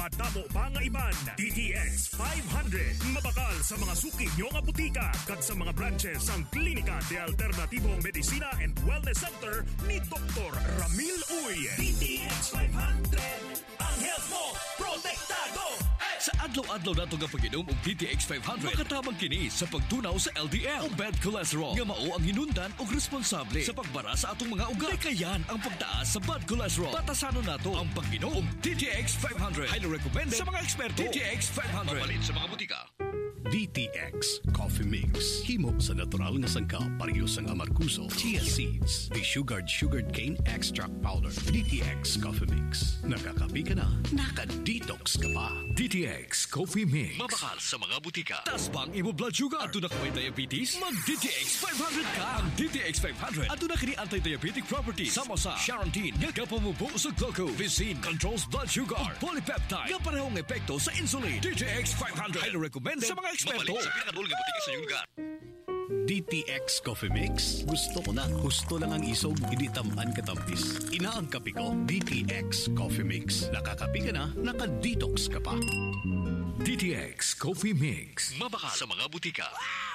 madamo pa nga iban. DTX 500 mabakal sa mga suki nyo nga butika kag sa mga branches ang Klinika de Alternatibong Medicina and Wellness Center ni Dr. Ramil Uy. DTX 500, ang health mo protektado. Sa adlaw-adlaw nato nga pag-inom og DTX 500, makatabang kini sa pagtunaw sa LDL o bad cholesterol nga mao ang hinundan og responsable sa pagbara sa atong mga ugat. Kayan ang pagtaas sa bad cholesterol. Batasanon nato ang pag-inom og DTX 500. Highly recommended sa mga eksperto. DTX 500. Mapalit sa mga butika. DTX Coffee Mix. Himo sa natural nga sangkap parehas ang amarkuso, chia seeds, sugared cane extract powder. DTX Coffee Mix. Nakakapi ka na, naka-detox ka pa. DTX Coffee Mix. Mabakal sa mga butika. Taas bang imo blood sugar? Ato na ka may diabetes? Mag-DTX 500 ka. Ang DTX 500 ato na kini anti-diabetic properties. Sama sa Charantine nga kapamubo sa glucose. Visin controls blood sugar. Polypeptide nga parehong epekto sa insulin. DTX 500. Highly recommended sa mga eksperto. Mapalit sa pinakadul nga butika sa iyong lugar. DTX Coffee Mix. Gusto ko na. Husto lang ang isog, hindi tamaan katampis. Ina ang kape ko, DTX Coffee Mix. Nakakapi ka na, naka-detox ka pa. DTX Coffee Mix. Mabakal sa mga butika.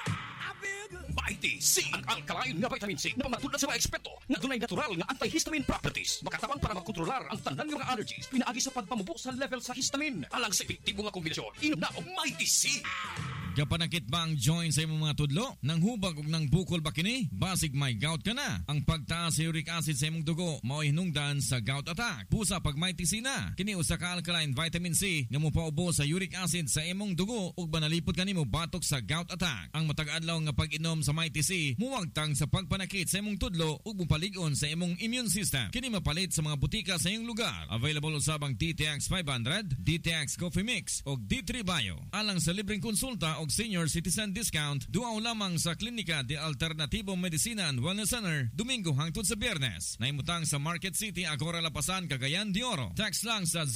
Vitamin C, ang alkaline nga vitamin C na pamatulad sa mga eksperto na dunay natural nga antihistamine properties. Makatabang para makontrolar ang tanan nga mga allergies pinaagi sa pagpamubo sa level sa histamine. Alang sa epektibo nga kombinasyon, inom na og Mighty C. Kapanakit ba ang joint sa imong mga tudlo? Nang hubag ug nang bukol ba kini? Basig may gout ka na. Ang pagtaas sa uric acid sa imong dugo mao hinungdan sa gout attack. Busa pag may tisina, kini usa ka alkaline vitamin C nga mopaubo sa uric acid sa imong dugo ug banalipod kanimo batok sa gout attack. Ang matag adlaw nga pag-inom sa Mighty C muwagtang sa pagpanakit sa imong tudlo ug mupalig-on sa imong immune system. Kini mapalit sa mga butika sa iyong lugar. Available usab ang DTX 500, DTX Coffee Mix ug D3 Bio. Alang sa libreng konsulta og senior citizen discount, duaw lamang sa Klinika de Alternatibong Medicina and Wellness Center, Domingo hangtod sa Biyernes. Naimutang sa Market City, Agora Lapasan, Cagayan de Oro. Text lang sa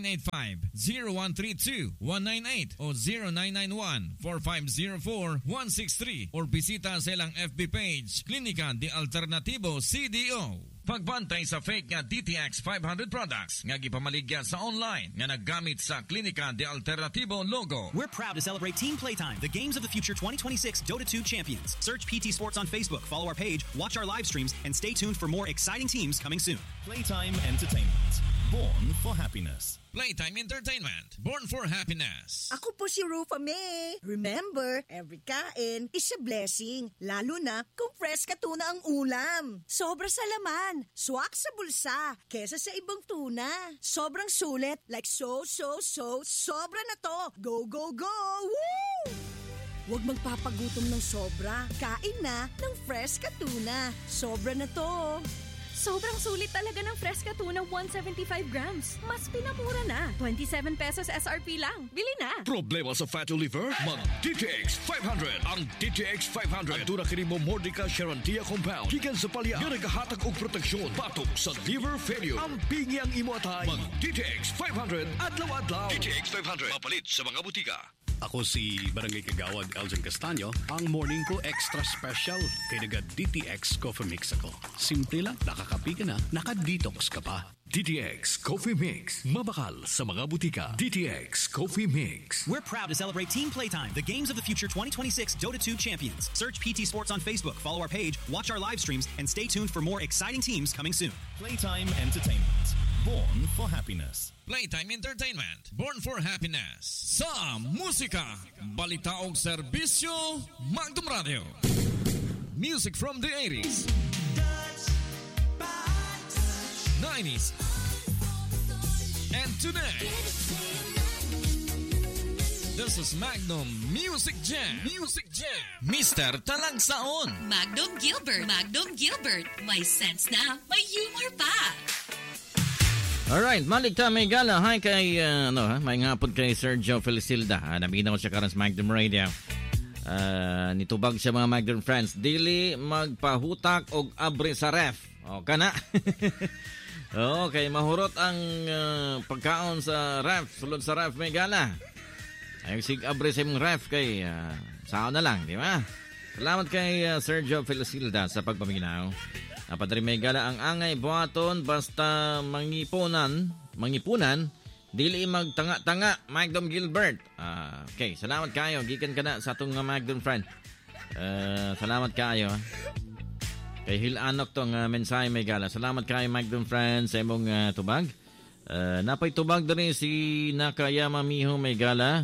0985-0132-198 o 0991-4504-163 or bisita sa ilang FB page, Klinika de Alternatibo CDO. Pagbantay sa fake nga DTX 500 products nga gipamaligya sa online nga naggamit sa Klinika de Alternatibo logo. We're proud to celebrate Team Playtime, the Games of the Future 2026 Dota 2 champions. Search PT Sports on Facebook, follow our page, watch our live streams, and stay tuned for more exciting teams coming soon. Playtime Entertainment. Born for happiness. Playtime Entertainment. Born for happiness. Ako po si Rufa May. Remember, every kain is a blessing. Lalo na kung fresh ka tuna ang ulam. Sobra sa laman. Swak sa bulsa. Kesa sa ibang tuna. Sobrang sulit. Like sobra na to. Go, go, go! Woo! Huwag magpapagutom ng sobra. Kain na ng fresh ka tuna. Sobra na to. Sobrang sulit talaga ng Fresca Tuna 175 grams. Mas pinamura na. 27 pesos SRP lang. Bili na. Problema sa fatty liver? Mag-DTX 500. Ang DTX 500 aduna kini mo Mordica Charantia compound. Gikan sa palya nga nagahatag og proteksyon batok sa liver failure. Ang pingi ang imo atay. Mag-DTX 500 adlaw-adlaw. DTX 500 mapalit sa mga butika. Ako si Barangay Kagawad Elgin Castaño. Ang morning ko extra special kay naga DTX Coffee Mix ako. Simple lang, nakakapi ka na, naka-detox ka pa. DTX Coffee Mix. Mabakal sa mga butika. DTX Coffee Mix. We're proud to celebrate Team Playtime, the Games of the Future 2026 Dota 2 champions. Search PT Sports on Facebook, follow our page, watch our live streams, and stay tuned for more exciting teams coming soon. Playtime Entertainment. Born for happiness. Playtime Entertainment. Born for happiness. Sa musika, balita og serbisyo, Magdum Radio. Music from the 80s, 90s, and today. This is Magnum Music Jam. Music Jam. Mr. Talagsaon. Magnum Gilbert. May sense na, may humor pa. Alright, malik ta may gala. Hi kay, may ngapon kay Sergio Felicilda. Nabinaw siya karon sa Magnum Radio. Nitubag siya mga Magnum friends. Dili magpahutak og abre sa ref. O, kana. Okay, mahurot ang pagkaon sa ref. Sulod sa ref may gala. Ayong sig-abre sa imong ref kay saan na lang, di ba? Salamat kay Sergio Felicilda sa pagpaminaw. Napadari may gala ang angay buhaton basta mangipunan Dili magtanga-tanga, Magdom Gilbert. Okay, salamat kayo. Gikan ka na sa atong Magdom friend. Salamat kayo. Kay Hil Anok tong mensahe may gala. Salamat kayo Magdom friend sa imong tubag. Napay tubag din si Nakayama Miho may gala.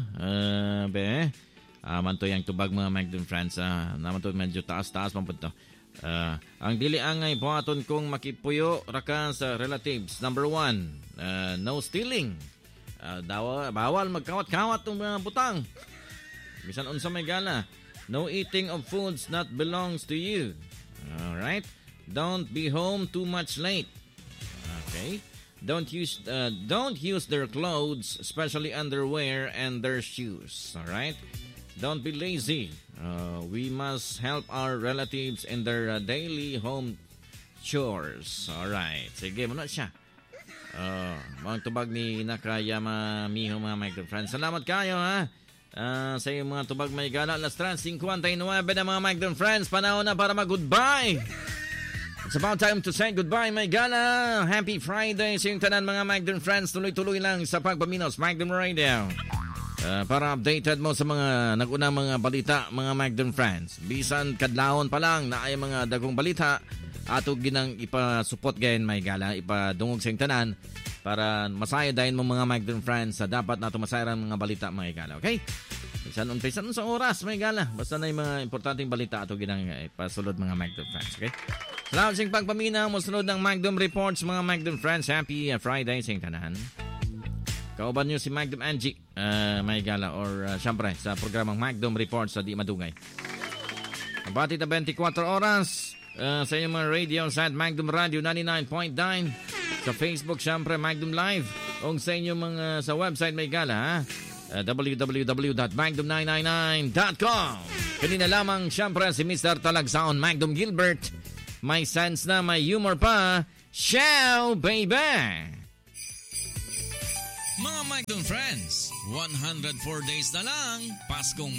Manto yung tubag mga Magdom friends. Naman to medyo taas-taas papunto. Ang dili angay buhaton kong makipuyo raka sa relatives. Number 1, no stealing. Bawal magkawat-kawat ng mga butang. Bisan unsa may gala. No eating of foods not belongs to you. Alright? Don't be home too much late. Okay? Don't use their clothes, especially underwear and their shoes. Alright? Don't be lazy. We must help our relatives in their daily home chores. Alright. Sige, muna siya. Mga tubag ni Nakayama Miho mga Magdom friends. Salamat kayo ha. Sa iyong mga tubag may gala. Alas 3:59 na mga Magdom friends. Panahon na para mag-goodbye. It's about time to say goodbye may gala. Happy Friday sa iyong tanan mga Magdom friends. Tuloy-tuloy lang sa pagpaminos Magdom Radio. Para updated mo sa mga nagunang mga balita mga Magdom friends. Bisan kadlawon pa lang na ay mga dagong balita ato ginang ipasupot gayon may gala, ipadungog sa tanan para masaya dahil mo mga Magdom friends sa dapat nato masayaran mga balita mga gala, okay? Bisan sa oras may gala, basta na yung mga importanteng balita ato ginang ipasulod mga Magdom friends, okay? Salamat sa pagpaminaw mo sunod ng Magdom Reports mga Magdom friends. Happy Friday sa tanan. Kauban nyo si Magdom Angie may gala or syempre sa programang Magdom Reports sa Di Madungay. Abati na 24 oras sa inyong mga radio sa Magdom Radio 99.9 sa Facebook syempre Magdom Live o sa inyong mga sa website may gala www.magdom999.com. Kanina lamang syempre si Mr. Talagsaon Magdom Gilbert. May sense na may humor pa. Ciao baby! Mga Magdom friends, 104 days na lang, Paskong